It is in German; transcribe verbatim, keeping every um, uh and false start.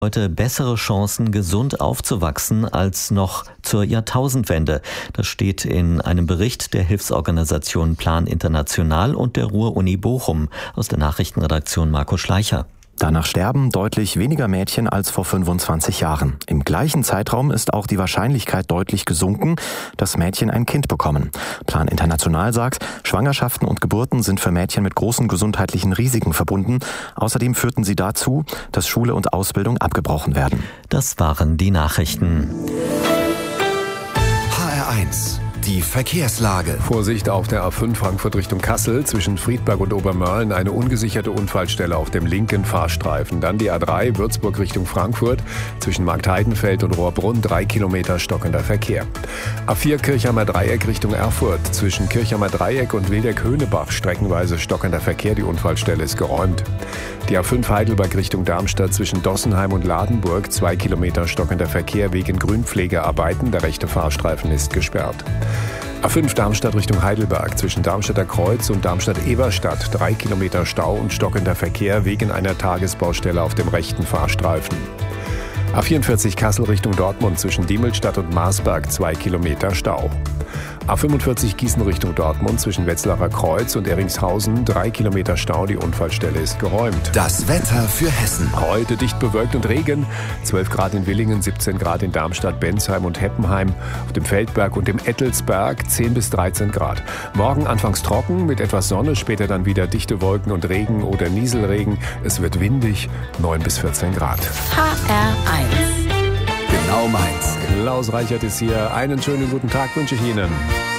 Heute bessere Chancen, gesund aufzuwachsen als noch zur Jahrtausendwende. Das steht in einem Bericht der Hilfsorganisation Plan International und der Ruhr-Uni Bochum. Aus der Nachrichtenredaktion Marco Schleicher. Danach sterben deutlich weniger Mädchen als vor fünfundzwanzig Jahren. Im gleichen Zeitraum ist auch die Wahrscheinlichkeit deutlich gesunken, dass Mädchen ein Kind bekommen. Plan International sagt, Schwangerschaften und Geburten sind für Mädchen mit großen gesundheitlichen Risiken verbunden. Außerdem führten sie dazu, dass Schule und Ausbildung abgebrochen werden. Das waren die Nachrichten. H R eins. Die Verkehrslage. Vorsicht auf der A fünf Frankfurt Richtung Kassel. Zwischen Friedberg und Obermörlen eine ungesicherte Unfallstelle auf dem linken Fahrstreifen. Dann die A drei Würzburg Richtung Frankfurt. Zwischen Marktheidenfeld und Rohrbrunn drei Kilometer stockender Verkehr. A vier Kirchheimer Dreieck Richtung Erfurt. Zwischen Kirchheimer Dreieck und Wildeck-Höhnebach streckenweise stockender Verkehr. Die Unfallstelle ist geräumt. Die A fünf Heidelberg Richtung Darmstadt. Zwischen Dossenheim und Ladenburg zwei Kilometer stockender Verkehr wegen Grünpflegearbeiten. Der rechte Fahrstreifen ist gesperrt. A fünf Darmstadt Richtung Heidelberg. Zwischen Darmstadter Kreuz und Darmstadt-Eberstadt drei Kilometer Stau und stockender Verkehr wegen einer Tagesbaustelle auf dem rechten Fahrstreifen. A vierundvierzig Kassel Richtung Dortmund. Zwischen Diemelstadt und Marsberg zwei Kilometer Stau. A fünfundvierzig Gießen Richtung Dortmund. Zwischen Wetzlarer Kreuz und Eringshausen drei Kilometer Stau. Die Unfallstelle ist geräumt. Das Wetter für Hessen. Heute dicht bewölkt und Regen. zwölf Grad in Willingen, siebzehn Grad in Darmstadt, Bensheim und Heppenheim. Auf dem Feldberg und dem Ettelsberg zehn bis dreizehn Grad. Morgen anfangs trocken mit etwas Sonne, später dann wieder dichte Wolken und Regen oder Nieselregen. Es wird windig, neun bis vierzehn Grad. H R eins. Genau meins. Klaus Reichert ist hier. Einen schönen guten Tag wünsche ich Ihnen.